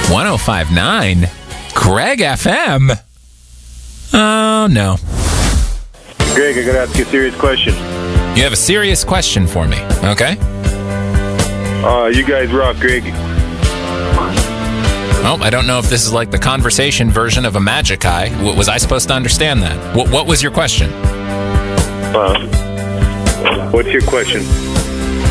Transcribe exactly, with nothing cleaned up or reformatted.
one oh five point nine Greg F M. Oh, no. Greg, I gotta ask you a serious question. You have a serious question for me, okay? Uh, you guys rock, Greg. Oh, I don't know if this is like the conversation version of a magic eye. W- was I supposed to understand that? W- what was your question? Uh, what's your question?